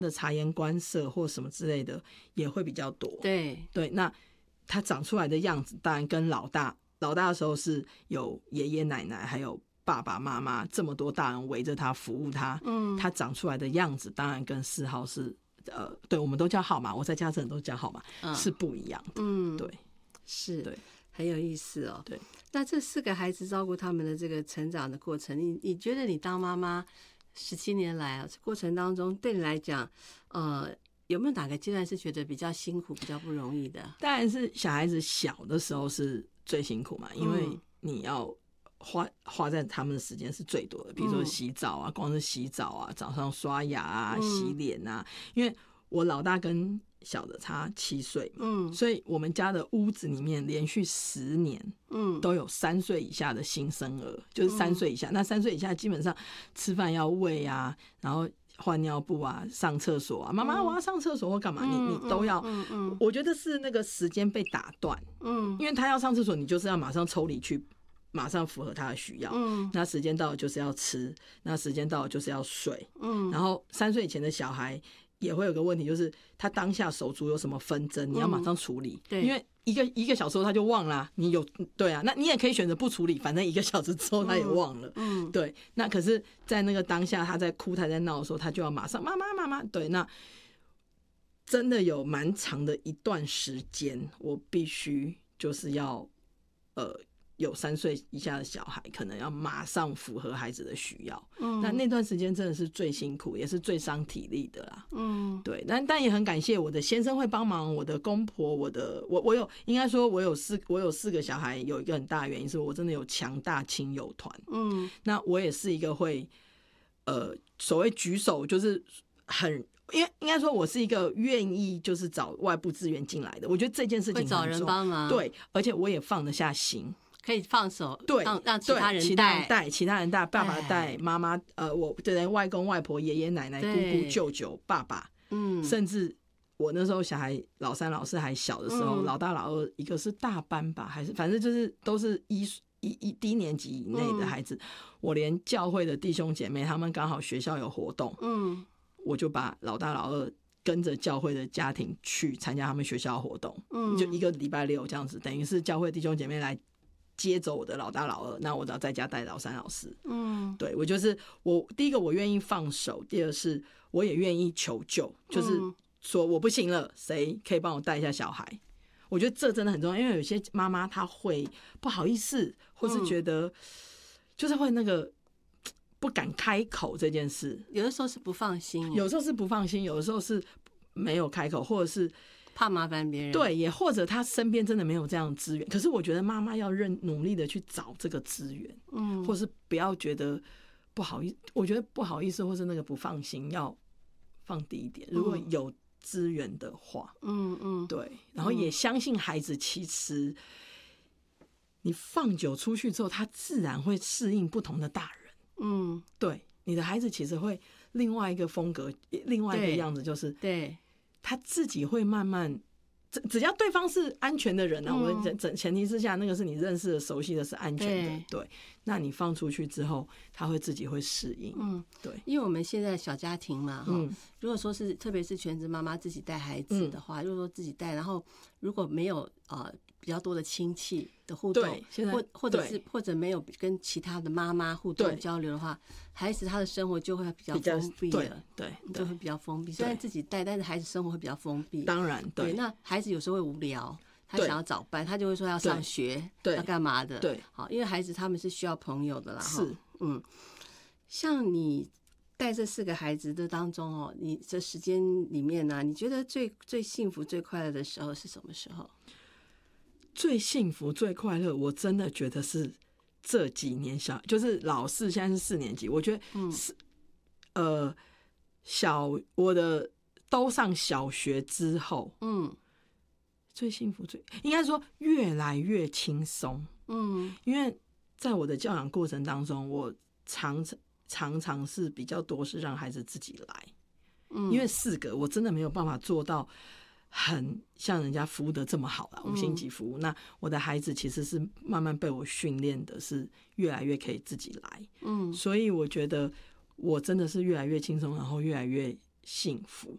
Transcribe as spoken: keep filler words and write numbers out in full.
的察言观色或什么之类的也会比较多。 对对，那他长出来的样子当然跟老大老大的时候是有爷爷奶奶还有爸爸妈妈这么多大人围着他服务他，嗯，他长出来的样子当然跟四号是呃，对，我们都叫号码，我在家真的都叫号码、嗯、是不一样的。嗯，对， 是， 对， 很有意思哦。 对， 那这四个孩子照顾他们的这个成长的过程，你你觉得你当妈妈十七年来啊，过程当中对你来讲，呃，有没有哪个阶段是觉得比较辛苦、比较不容易的？ 当然是小孩子小的时候是最辛苦嘛，因为你要花花在他们的时间是最多的，比如说洗澡啊，光是洗澡啊，早上刷牙啊，洗脸啊，因为我老大跟小的差七岁嘛，嗯，所以我们家的屋子里面连续十年，嗯，都有三岁以下的新生儿，就是三岁以下。那三岁以下基本上吃饭要喂啊，然后换尿布啊，上厕所啊，妈妈我要上厕所或干嘛，你你都要。嗯嗯，我觉得是那个时间被打断，嗯，因为他要上厕所，你就是要马上抽离去。马上符合他的需要，嗯，那时间到了就是要吃，那时间到了就是要睡，嗯，然后三岁以前的小孩也会有个问题，就是他当下手足有什么纷争，你要马上处理，对，因为一个一个小时后他就忘了、啊，你有对啊，那你也可以选择不处理，反正一个小时之后他也忘了，嗯，嗯对，那可是，在那个当下他在哭他在闹的时候，他就要马上妈妈妈妈，对，那真的有蛮长的一段时间，我必须就是要呃。有三岁以下的小孩可能要马上符合孩子的需要，嗯，那那段时间真的是最辛苦也是最伤体力的啦，嗯，对，但但也很感谢我的先生会帮忙，我的公婆，我的我我有应该说我有四我有四个小孩，有一个很大的原因是我真的有强大亲友团，嗯，那我也是一个会呃所谓举手就是很因为应该说我是一个愿意就是找外部资源进来的，我觉得这件事情很重要， 会找人帮忙， 对，而且我也放得下心。 可以放手， 对， 让让其他人带， 带其他人带，爸爸带，妈妈呃，我对外公外婆、爷爷奶奶、姑姑、舅舅、爸爸，嗯，甚至我那时候小孩老三、老四还小的时候，嗯、老大、老二一个是大班吧，还是反正就是都是一一一低年级以内的孩子，嗯、我连教会的弟兄姐妹，他们刚好学校有活动，嗯，我就把老大、老二跟着教会的家庭去参加他们学校的活动，嗯，就一个礼拜六这样子，等于是教会弟兄姐妹来。接走我的老大老二，那我只要在家带老三老四。嗯，对，我就是我第一个我愿意放手，第二是我也愿意求救，就是说我不行了，谁可以帮我带一下小孩？我觉得这真的很重要，因为有些妈妈她会不好意思，或是觉得、嗯、就是会那个不敢开口这件事， 有的时候是不放心， 有时候是不放心，有的时候是没有开口，或者是。 怕麻烦别人， 对，也或者他身边真的没有这样的资源。可是我觉得妈妈要认努力的去找这个资源，嗯，或是不要觉得不好意思。我觉得不好意思，或是那个不放心，要放低一点。如果有资源的话，嗯嗯，对，然后也相信孩子，其实你放久出去之后，他自然会适应不同的大人。嗯，对，你的孩子其实会另外一个风格，另外一个样子，就是对。 他自己会慢慢，只只要对方是安全的人啊，嗯、我们前提之下，那个是你认识的、熟悉的，是安全的，对。对那你放出去之后，他会自己会适应。嗯，对。 因为我们现在小家庭嘛，哈、嗯，如果说是特别是全职妈妈自己带孩子的话，嗯、如果说自己带，然后如果没有呃比较多的亲戚的互动，或或者是或者没有跟其他的妈妈互动交流的话，孩子他的生活就会比较封闭了， 对，对就会比较封闭。虽然自己带，但是孩子生活会比较封闭。 当然，对。 对那孩子有时候会无聊。他想要找伴，他就会说要上学，要干嘛的？ 对， 好，因为孩子他们是需要朋友的啦。 是， 嗯，像你带这四个孩子的当中哦，你这时间里面呢、啊，你觉得最最幸福、最快乐的时候是什么时候？ 最幸福、最快乐，我真的觉得是这几年小，就是老四现在是四年级，我觉得是、嗯、呃小我的都上小学之后，嗯。最幸福最应该说越来越轻松，嗯，因为在我的教养过程当中，我常常常是比较多是让孩子自己来，嗯，因为四个我真的没有办法做到很像人家服务的这么好啦，五星级服务。嗯、那我的孩子其实是慢慢被我训练的，是越来越可以自己来，嗯，所以我觉得我真的是越来越轻松，然后越来越幸福。